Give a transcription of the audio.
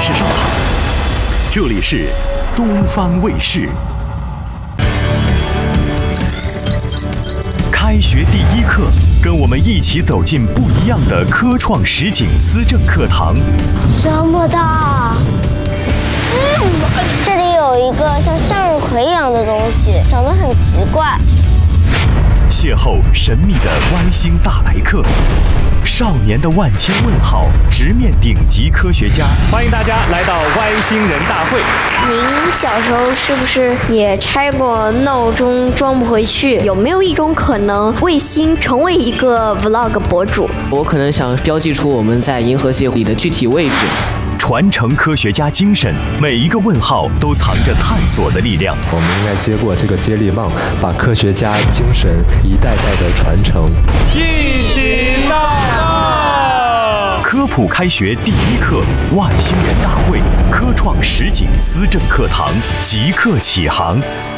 是上海，这里是东方卫视。开学第一课，跟我们一起走进不一样的科创实景思政课堂。 这么大！这里有一个像向日葵一样的东西，长得很奇怪。 邂逅神秘的外星大来客，少年的万千问号直面顶级科学家。 欢迎大家来到外星人大会。 您小时候是不是也拆过闹钟装不回去？有没有一种可能，卫星成为一个 vlog 博主？ 我可能想标记出我们在银河系里的具体位置。 传承科学家精神，每一个问号都藏着探索的力量。 我们应该接过这个接力棒，把科学家精神一代代的传承。 一起造梦！ 科普开学第一课，外星人大会，科创实景思政课堂即刻起航。